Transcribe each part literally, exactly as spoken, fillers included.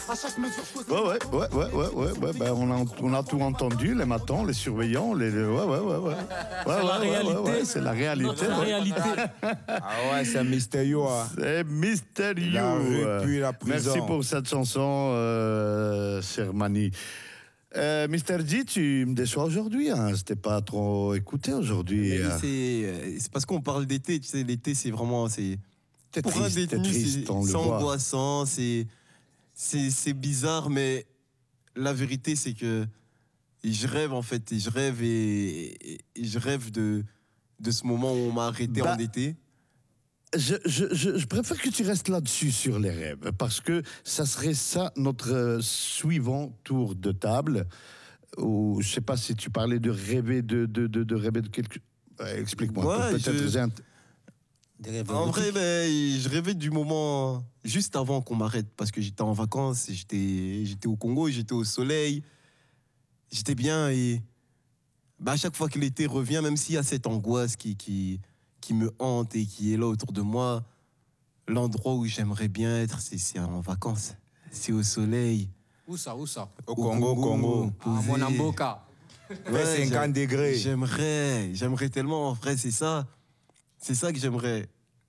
À chaque mesure, je Ouais, ouais, ouais, ouais, ouais, ouais, ouais. Ben, on, a, on a tout entendu, les matons, les surveillants, les. Ouais, ouais, ouais, ouais. ouais c'est ouais, la ouais, réalité. Ouais, ouais, c'est la réalité. C'est la Ouais. réalité. Ah ouais, c'est mystérieux. Hein. C'est mystérieux. La rue puis la prison. Merci pour cette chanson, euh, cher Mani. Euh, mister G, tu me déçois aujourd'hui. Hein. C'était pas trop écouté aujourd'hui. Mais hein. c'est, c'est parce qu'on parle d'été. Tu sais, l'été, c'est vraiment. C'est, T'es pour triste, un t'es détenu, triste, c'est, on le c'est voit. angoissant. C'est, c'est, c'est bizarre, mais la vérité, c'est que je rêve, en fait. Et je rêve, et, et, et je rêve de, de ce moment où on m'a arrêté Bah, en été. Je, je, je, je préfère que tu restes là-dessus sur les rêves, parce que ça serait ça notre euh, suivant tour de table. Ou je sais pas si tu parlais de rêver de, de, de, de rêver de quelque. Ouais, explique-moi. Ouais, Peut-être je- j'ai un- Des rêves En érotiques. vrai, ben, je rêvais du moment juste avant qu'on m'arrête, parce que j'étais en vacances, et j'étais, j'étais au Congo, j'étais au soleil, j'étais bien, et bah, à chaque fois que l'été revient, même s'il y a cette angoisse qui, qui, qui me hante et qui est là autour de moi, l'endroit où j'aimerais bien être, c'est, c'est en vacances, c'est au soleil. Où ça, où ça? Au Congo, Congo. À Monamboka. Ouais, cinquante j'aime- degrés. J'aimerais, j'aimerais tellement, en vrai, c'est ça, c'est ça que j'aimerais.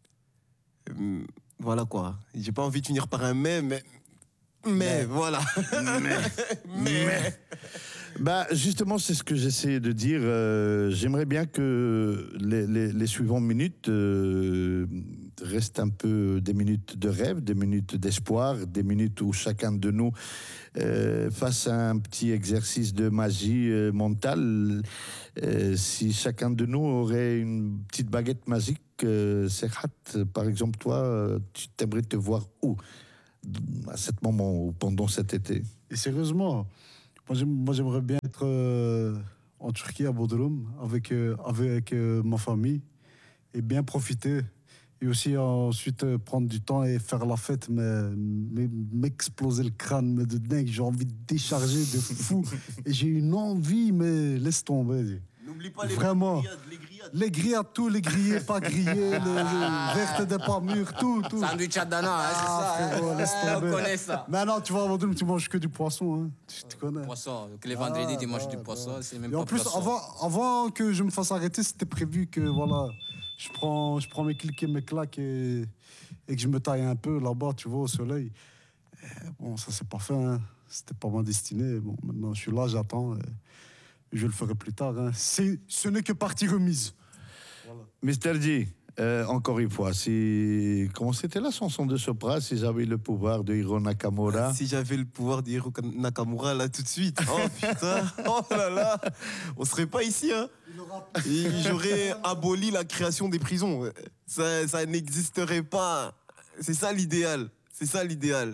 Hum, Voilà quoi. J'ai pas envie de finir par un mais, mais, mais, voilà. mais. Bah, justement, c'est ce que j'essaie de dire. Euh, j'aimerais bien que les, les, les suivantes minutes euh, restent un peu des minutes de rêve, des minutes d'espoir, des minutes où chacun de nous euh, fasse un petit exercice de magie euh, mentale. Euh, si chacun de nous aurait une petite baguette magique, euh, Serhat, par exemple, toi, euh, tu t'aimerais te voir où à ce moment ou pendant cet été? Et sérieusement, moi, j'aime- moi, j'aimerais bien être euh, en Turquie, à Bodrum, avec, euh, avec euh, ma famille, et bien profiter. Et aussi ensuite euh, prendre du temps et faire la fête, mais, mais m'exploser le crâne, mais de dingue. J'ai envie de décharger de fou. Et j'ai une envie, mais laisse tomber. N'oublie pas les Vraiment. grillades, les grillades. Les grillades, tout, les grillés, pas grillés, les, les vertes des pas mûres, tout, tout. Sandwich à Dana, hein, c'est Ah, ça. frérot, hein. laisse Ah, tomber. on connaît ça. Mais non, tu vois, à Bodrum, tu manges que du poisson, hein. Tu te connais. Poisson. Que les vendredis, Ah, tu manges ouais, du ouais. poisson, c'est même Et pas en plus, poisson. avant, avant que je me fasse arrêter, c'était prévu que voilà, je prends, je prends mes clics et mes claques et, et que je me taille un peu là-bas, tu vois, au soleil. Et bon, ça s'est pas fait, hein. C'était pas ma destinée. Bon, maintenant, je suis là, j'attends. et Je le ferai plus tard. Hein. C'est, ce n'est que partie remise. mister G, euh, encore une fois, si... comment c'était la chanson de Sopra, si j'avais le pouvoir de Hiro Nakamura? Si j'avais le pouvoir de Hiro Nakamura là tout de suite, oh putain, oh là là, on serait pas ici, hein. Et j'aurais aboli la création des prisons. Ça, ça n'existerait pas. C'est ça l'idéal. C'est ça l'idéal.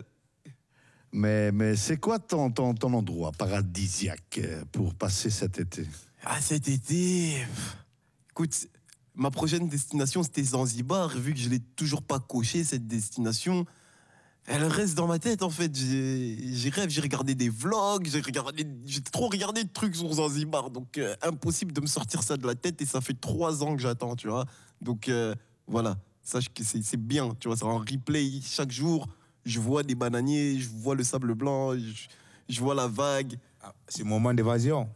Mais, mais c'est quoi ton, ton, ton endroit paradisiaque euh, pour passer cet été? Ah, cet été. pff, Écoute, ma prochaine destination c'était Zanzibar. Vu que je l'ai toujours pas coché cette destination, elle reste dans ma tête en fait. J'ai j'ai rêve, j'ai regardé des vlogs, j'ai regardé, j'ai trop regardé de trucs sur Zanzibar. Donc euh, impossible de me sortir ça de la tête et ça fait trois ans que j'attends, tu vois. Donc euh, voilà, sache que c'est c'est bien, tu vois. C'est un replay chaque jour. Je vois des bananiers, je vois le sable blanc, je, je vois la vague. Ah, c'est le moment d'évasion.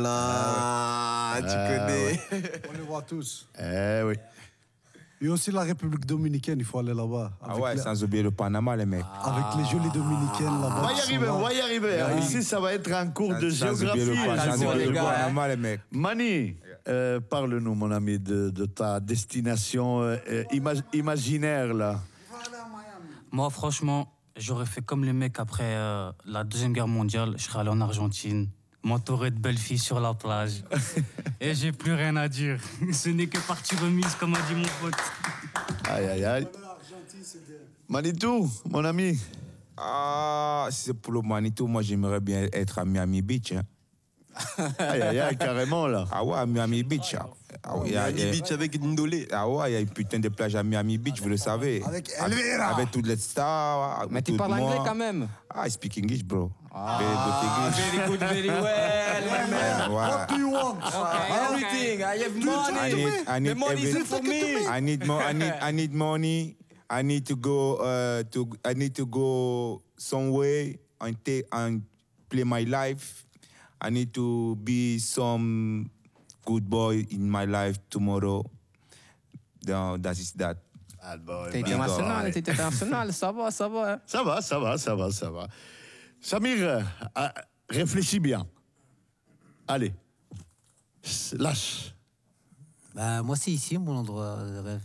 Voilà, tu Ah, connais. On les voit tous. Eh oui. Et aussi la République dominicaine, il faut aller là-bas. Ah Avec ouais, les- sans oublier le Panama, les mecs. Avec les jolies dominicaines là-bas. On va y qui sont arriver, là. on va y arriver. Oui. Ici, ça va être un cours de Sans oublier géographie. le, je sans vois, oublier je le vois. Panama, les mecs. Mani, euh, parle-nous, mon ami, de, de ta destination euh, euh, ima- imaginaire, là. Moi, franchement, j'aurais fait comme les mecs après euh, la Deuxième Guerre mondiale. Je serais allé en Argentine, m'entourer de belles filles sur la plage. Et j'ai plus rien à dire. Ce n'est que partie remise, comme a dit mon pote. Aïe, aïe, aïe. Manitou, mon ami. Ah, si c'est pour le Manitou, moi j'aimerais bien être à Miami Beach. Hein. Aïe, aïe, aïe, carrément, là. Ah ouais, à Miami Beach. hein. Ah ouais, il y a- Miami il y a- Beach avec Ndolé. Ah ouais, il y a une putain de plage à Miami Beach, vous le savez. Avec Elvira. Avec toutes les stars. Mais tu tout parles le monde. anglais quand même. Ah, I speak English, bro. Ah, Very good English. very good, very well, my man. Ouais. What do you want? Okay, everything. I have I money. need, I need The money is every- for me. I need more. I need. I need money. I need to go. Uh, to. I need to go somewhere and take and play my life. I need to be some good boy in my life tomorrow. Dan, dat is dat. Bad boy, T'es bad international, boy. t'es international, ça va, ça va. Hein. Ça va, ça va, ça va, ça va. Samir, euh, ah, réfléchis bien. Allez, S- lâche. Bah, moi, c'est ici mon endroit de rêve.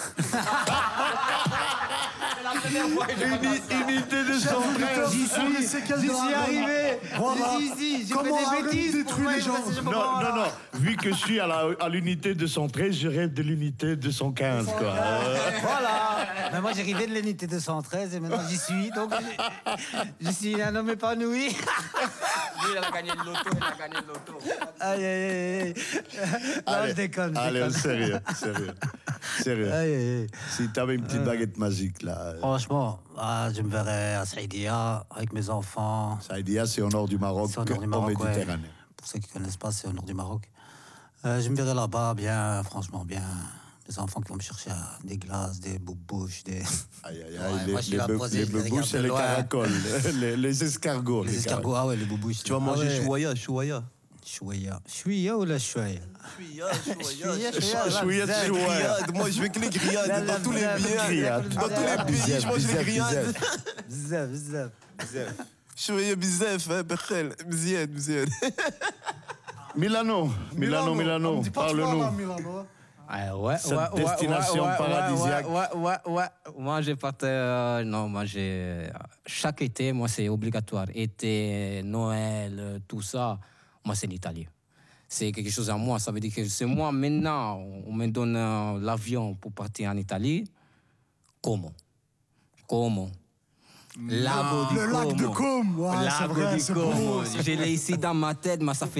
Unité de cent treize. J'y suis, j'y suis arrivé. Voilà. Comment Harlem détruit les gens. Non, non, non. Vu que je suis à la- à l'unité deux cent treize, je rêve de l'unité deux cent quinze, quoi. Euh, Voilà. Mais moi, j'ai arrivé de l'unité deux cent treize et maintenant j'y suis. Donc, je, je suis un homme épanoui. Lui, il a gagné le loto, il a gagné le loto. Aïe, aïe, aïe. Non, allez, je déconne. Je Allez, déconne. sérieux, sérieux. Sérieux. Aïe, aïe, aïe. Si t'avais une petite baguette magique, là. euh, Franchement, ah, je me verrais à Saïdia avec mes enfants. Saïdia, c'est au nord du Maroc, C'est au nord du en Maroc, ouais. Méditerranée. Pour ceux qui ne connaissent pas, c'est au nord du Maroc. Euh, je me verrais là-bas, bien, franchement, bien. Mes enfants qui vont me chercher à des glaces, des boubouches, des... Aïe, aïe, aïe, Ouais, les, moi, je suis les, là be- posé, les je les bebouches regarde et de les loin. caracoles, les, les escargots. Les escargots, ah ouais, les boubouches. Tu vas manger chouaya, chouaya. Chouïa. Chouïa ou la chouïa? Chouïa, Chouïa, Chouïa, chouïa, zaz. chouïa. grillades. Moi, je veux que les grillades La- dans la- tous les la- biens. grillades. Dans tous les pays, je mange les grillades. Bzaf, bzaf. Chouïa bizef, hein, Berkel. Mzied, mzied. Milano, Milano, Milano, On me dit pas de toi, là, parle-nous. Milano. Ouais, ouais, Cette ouais, ouais, destination ouais, ouais, paradisiaque. Ouais, ouais, ouais, ouais. Moi, j'ai parté. euh, non, moi, j'ai. Chaque été, moi, c'est obligatoire. Été, Noël, euh, tout ça, moi, c'est l'Italie. C'est quelque chose à moi. Ça veut dire que c'est moi, maintenant, on me donne euh, l'avion pour partir en Italie. Comment? Comment? Lago di Le lac de Como. Côme. Ouais, c'est Lago vrai, di c'est Como. beau. Je l'ai ici dans ma tête, mais ça fait